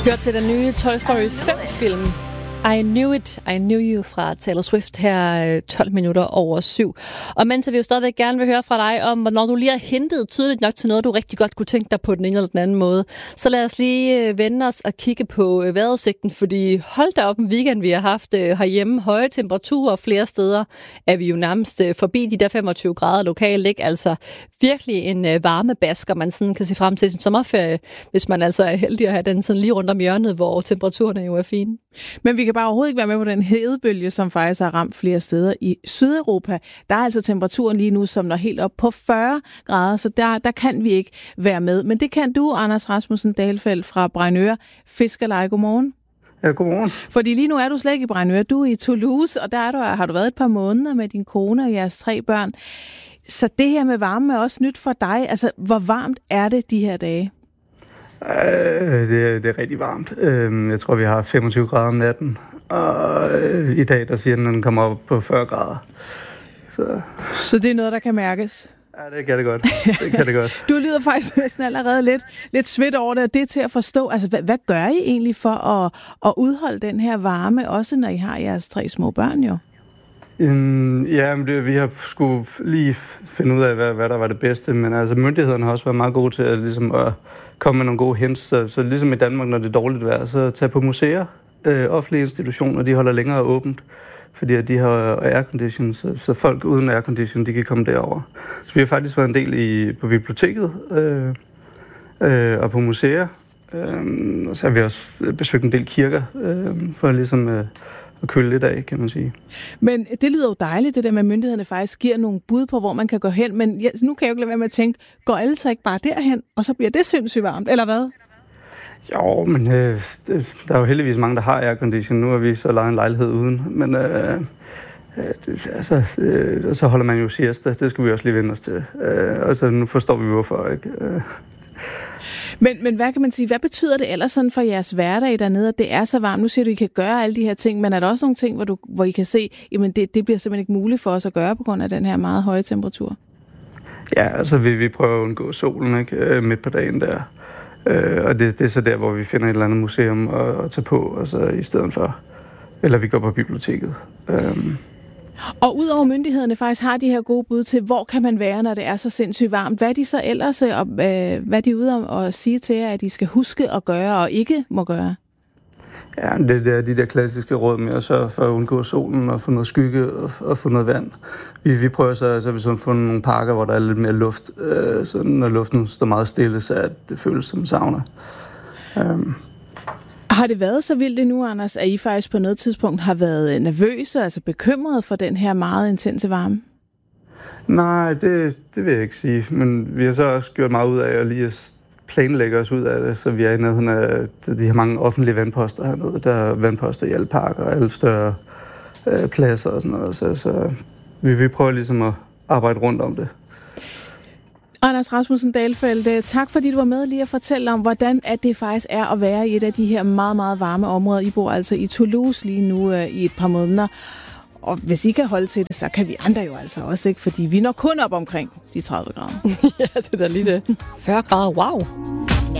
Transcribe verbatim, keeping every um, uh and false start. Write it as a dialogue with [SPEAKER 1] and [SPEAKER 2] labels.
[SPEAKER 1] Hør til den nye Toy Story fem-film. I Knew It, I Knew You fra Taylor Swift her tolv minutter over syv. Og mens vi jo stadigvæk gerne vil høre fra dig om, når du lige har hentet tydeligt nok til noget, du rigtig godt kunne tænke dig på den ene eller den anden måde, så lad os lige vende os og kigge på vejrudsigten, fordi hold da op en weekend, vi har haft herhjemme. Høje temperaturer flere steder er vi jo nærmest forbi de der femogtyve grader lokalt, ikke? Altså virkelig en varmebasker, man sådan kan se frem til sin sommerferie, hvis man altså er heldig at have den sådan lige rundt om hjørnet, hvor temperaturerne jo er fine.
[SPEAKER 2] Men vi kan bare overhovedet ikke være med på den hedebølge, som faktisk har ramt flere steder i Sydeuropa. Der er altså temperaturen lige nu, som når helt op på fyrre grader, så der, der kan vi ikke være med. Men det kan du, Anders Rasmussen Dahlfeldt fra Brejnøre Fiskerleje. Godmorgen.
[SPEAKER 3] Ja, godmorgen.
[SPEAKER 2] Fordi lige nu er du slet ikke i Brejnøre, du er i Toulouse, og der er du, har du været et par måneder med din kone og jeres tre børn. Så det her med varme er også nyt for dig. Altså, hvor varmt er det de her dage?
[SPEAKER 3] Øh, det, er, det er rigtig varmt. Øh, jeg tror, vi har femogtyve grader om natten. Og øh, i dag, der siger den, at den kommer op på fyrre grader. Så.
[SPEAKER 2] Så det er noget, der kan mærkes?
[SPEAKER 3] Ja, det kan det godt. Det kan det godt.
[SPEAKER 2] Du lyder faktisk næsten allerede lidt, lidt svedt over det, og det er til at forstå. Altså, hvad, hvad gør I egentlig for at, at udholde den her varme, også når I har jeres tre små børn jo?
[SPEAKER 3] Um, ja, men det, vi har skulle lige finde ud af, hvad, hvad der var det bedste, men altså myndighederne har også været meget gode til at, ligesom, at komme med nogle gode hints. Så, så ligesom i Danmark, når det er dårligt vejr, så tage på museer, øh, offentlige institutioner, de holder længere åbent, fordi de har aircondition, så, så folk uden aircondition, de kan komme derover. Så vi har faktisk været en del i, på biblioteket øh, øh, og på museer, øh, og så har vi også besøgt en del kirker, øh, for ligesom øh, at køle lidt af, kan man sige.
[SPEAKER 2] Men det lyder jo dejligt, det der med, at myndighederne faktisk giver nogle bud på, hvor man kan gå hen. Men ja, nu kan jeg jo ikke lade være med at tænke, går alle så ikke bare derhen, og så bliver det sindssygt varmt, eller hvad?
[SPEAKER 3] Jo, men øh, der er jo heldigvis mange, der har aircondition. Nu har vi så lejet en lejlighed uden. Men øh, øh, altså, øh, så holder man jo siesta. Det skal vi også lige vende os til. Øh, og så nu forstår vi, hvorfor. Ikke? Øh.
[SPEAKER 2] Men, men hvad kan man sige, hvad betyder det ellers sådan for jeres hverdag dernede, at det er så varmt? Nu siger du, at I kan gøre alle de her ting, men er der også nogle ting, hvor, du, hvor I kan se, at det, det bliver simpelthen ikke muligt for os at gøre på grund af den her meget høje temperatur?
[SPEAKER 3] Ja, altså vi, vi prøver at undgå solen, ikke? Midt på dagen der. Øh, og det, det er så der, hvor vi finder et eller andet museum at, at tage på, altså i stedet for, eller vi går på biblioteket. Um.
[SPEAKER 2] Og udover myndighederne faktisk har de her gode bud til, hvor kan man være, når det er så sindssygt varmt. Hvad er de så ellers, og øh, hvad er de ude om at sige til jer, at de skal huske at gøre og ikke må gøre?
[SPEAKER 3] Ja, det, det er de der klassiske råd med at sørge for at undgå solen og få noget skygge og, og få noget vand. Vi, vi prøver så, så vi sådan fundet nogle parker, hvor der er lidt mere luft, øh, så når luften står meget stille, så at det føles som sauna. Um.
[SPEAKER 2] Har det været så vildt nu, Anders, at I faktisk på noget tidspunkt har været nervøse, altså bekymrede for den her meget intense varme?
[SPEAKER 3] Nej, det, det vil jeg ikke sige, men vi har så også gjort meget ud af at lige planlægge os ud af det, så vi er i nærheden af de her mange offentlige vandposter hernede. Der er vandposter i alle parker og alle større øh, pladser og sådan noget, så, så vi, vi prøver ligesom at arbejde rundt om det.
[SPEAKER 2] Anders Rasmussen Dahlfeldt, tak fordi du var med lige at fortælle om, hvordan at det faktisk er at være i et af de her meget, meget varme områder. I bor altså i Toulouse lige nu uh, i et par måneder. Og hvis I kan holde til det, så kan vi andre jo altså også, ikke? Fordi vi når kun op omkring de tredive grader.
[SPEAKER 1] Ja, det er da lige det. fyrre grader, wow!